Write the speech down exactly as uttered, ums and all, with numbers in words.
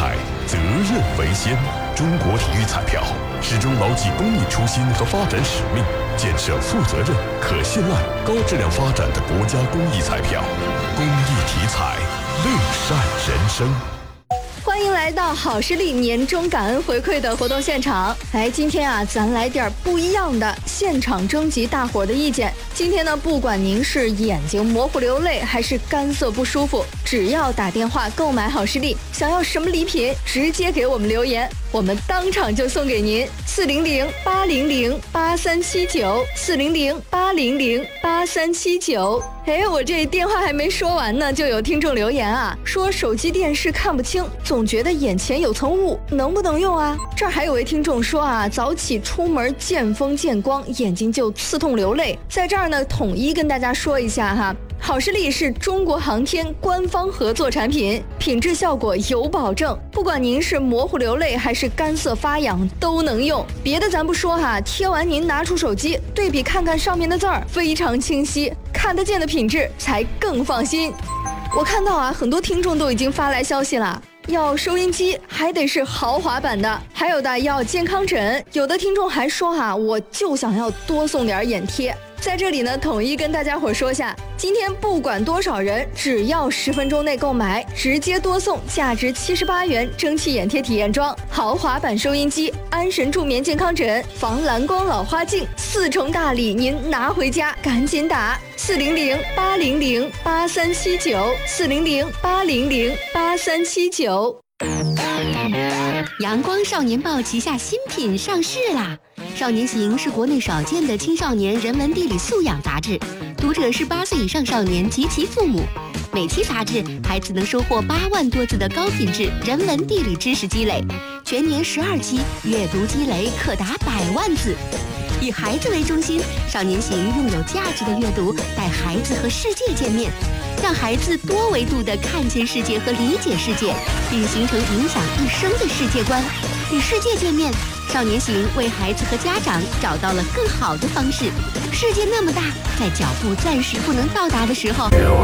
彩，责任为先。中国体育彩票始终牢记公益初心和发展使命，建设负责任、可信赖、高质量发展的国家公益彩票。公益体彩，乐善人生。 欢迎来到好视力年终感恩回馈的活动现场。哎，今天啊，咱来点不一样的，现场征集大伙的意见。今天呢，不管您是眼睛模糊流泪，还是干涩不舒服，只要打电话购买好视力，想要什么礼品，直接给我们留言，我们当场就送给您。四零零八零零八三七九，四零零八零零八三七九。哎，我这电话还没说完呢，就有听众留言啊，说手机电视看不清，总觉得眼前有层雾，能不能用啊？这儿还有位听众说啊，早起出门见风见光，眼睛就刺痛流泪。在这儿呢，统一跟大家说一下哈。好视力是中国航天官方合作产品，品质效果有保证，不管您是模糊流泪还是干涩发痒都能用。别的咱不说哈，贴完您拿出手机对比看看上面的字儿，非常清晰，看得见的品质才更放心。我看到啊，很多听众都已经发来消息了，要收音机还得是豪华版的，还有的要健康枕，有的听众还说哈、啊，我就想要多送点眼贴。在这里呢，统一跟大家伙说下，今天不管多少人，只要十分钟内购买，直接多送价值七十八元蒸汽眼贴体验装、豪华版收音机、安神助眠健康枕、防蓝光老花镜，四重大礼您拿回家，赶紧打四零零八零零八三七九，四零零八零零八三七九。 阳光少年报旗下新品上市啦！少年行是国内少见的青少年人文地理素养杂志，读者是八岁以上少年及其父母。每期杂志，孩子能收获八万多字的高品质人文地理知识积累，全年十二期，阅读积累可达百万字。以孩子为中心，少年行用有价值的阅读带孩子和世界见面，让孩子多维度地看见世界和理解世界，并形成影响一生的世界观。与世界见面，少年行为孩子和家长找到了更好的方式。世界那么大，在脚步暂时不能到达的时候，